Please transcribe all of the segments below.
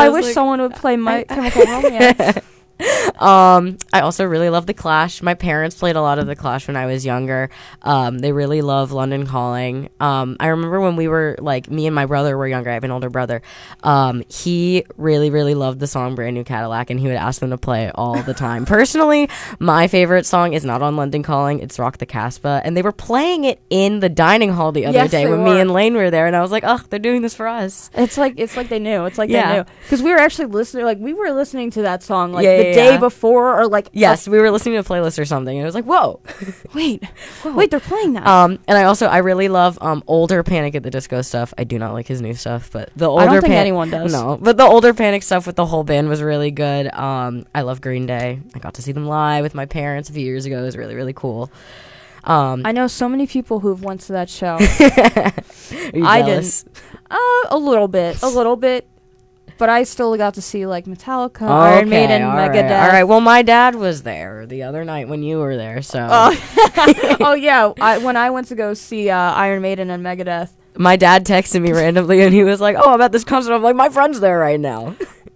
I wish someone would play My Chemical Romance. I also really love The Clash. My parents played a lot of The Clash when I was younger. They really love London Calling. I remember when we were, like, me and my brother were younger. I have an older brother. He really, really loved the song Brand New Cadillac, and he would ask them to play it all the time. Personally, my favorite song is not on London Calling. It's Rock the Casbah, and they were playing it in the dining hall the other day when me and Lane were there, and I was like, oh, they're doing this for us. It's like they knew. It's like they knew. Because we were actually listening to that song, like, the day before, or like... Yes, we were listening to a playlist or something, and it was like, whoa. Wait, they're playing that. And I really love older Panic at the Disco stuff. I do not like his new stuff, but the older... I don't think anyone does. No, but the older Panic stuff with the whole band was really good. I love Green Day. I got to see them live with my parents a few years ago. It was really, really cool. I know so many people who've went to that show. I didn't. A little bit. But I still got to see, like, Metallica, Iron Maiden, Megadeth. All right. Well, my dad was there the other night when you were there, so... Oh, yeah. When I went to go see Iron Maiden and Megadeth. My dad texted me randomly, and he was like, oh, I'm at this concert. I'm like, my friend's there right now.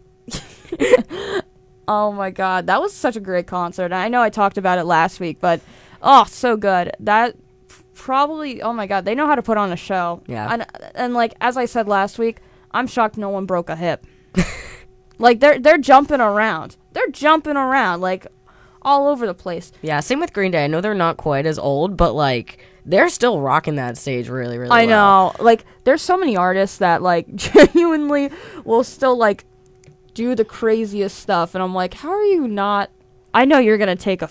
Oh, my God. That was such a great concert. I know I talked about it last week, but, oh, so good. That probably... Oh, my God. They know how to put on a show. Yeah. And like, as I said last week, I'm shocked no one broke a hip. Like, they're jumping around. Like, all over the place. Yeah, same with Green Day. I know they're not quite as old, but, like, they're still rocking that stage really, really well. I know. Like, there's so many artists that, like, genuinely will still, like, do the craziest stuff. And I'm like, how are you not... I know you're going to take a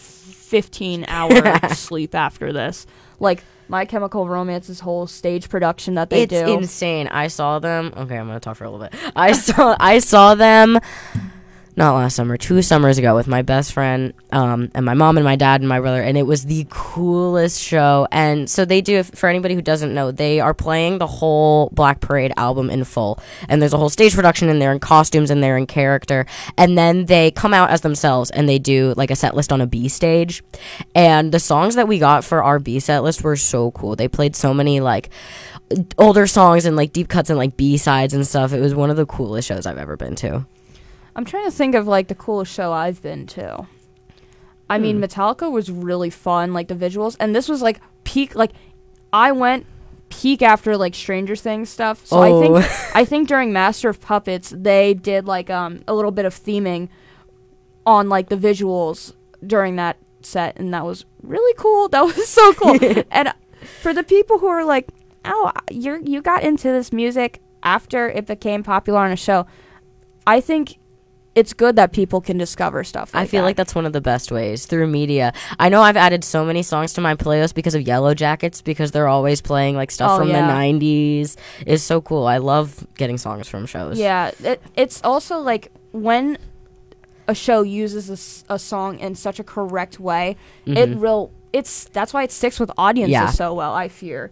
15-hour sleep after this. Like... My Chemical Romance's whole stage production that they do. It's insane. I saw them. Okay, I'm going to talk for a little bit. I saw them not last summer, 2 summers ago with my best friend and my mom and my dad and my brother, and it was the coolest show. And so they do, for anybody who doesn't know, they are playing the whole Black Parade album in full, and there's a whole stage production in there and costumes in there and character, and then they come out as themselves and they do like a set list on a B stage, and the songs that we got for our B set list were so cool. They played so many like older songs and like deep cuts and like B-sides and stuff. It was one of the coolest shows I've ever been to. I'm trying to think of, like, the coolest show I've been to. I mean, Metallica was really fun, like, the visuals. And this was, like, peak, like, I went peak after, like, Stranger Things stuff. So I think during Master of Puppets, they did, like, a little bit of theming on, like, the visuals during that set. And that was really cool. That was so cool. And for the people who are like, oh, you got into this music after it became popular on a show, I think... It's good that people can discover stuff like I feel like that's one of the best ways, through media. I know I've added so many songs to my playlist because of Yellow Jackets, because they're always playing like stuff from the 90s. It's so cool. I love getting songs from shows. Yeah, it's also like when a show uses a song in such a correct way, that's why it sticks with audiences so well, I fear.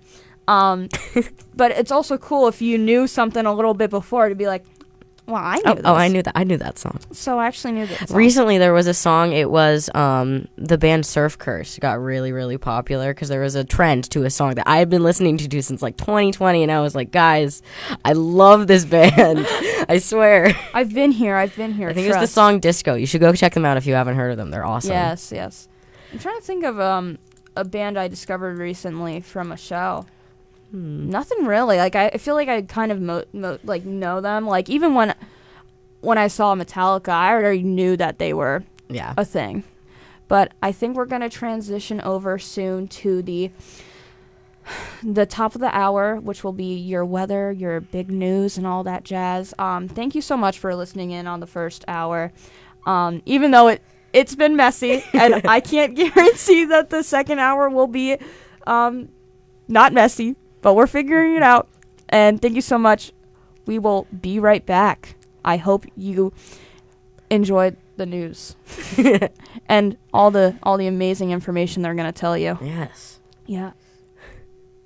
But it's also cool if you knew something a little bit before to be like, well, I knew this. Oh, I knew that. I knew that song. So I actually knew that song. Recently, there was a song. It was the band Surf Curse got really, really popular because there was a trend to a song that I had been listening to since like 2020, and I was like, guys, I love this band. I swear. I've been here. I think it was the song Disco. You should go check them out if you haven't heard of them. They're awesome. Yes. I'm trying to think of a band I discovered recently from a show. Nothing really. Like I feel like I kind of know them. Like even when I saw Metallica, I already knew that they were a thing. But I think we're gonna transition over soon to the top of the hour, which will be your weather, your big news, and all that jazz. Thank you so much for listening in on the first hour. Even though it's been messy, and I can't guarantee that the second hour will be not messy. But we're figuring it out. And thank you so much. We will be right back. I hope you enjoyed the news and all the amazing information they're going to tell you. Yes. Yeah.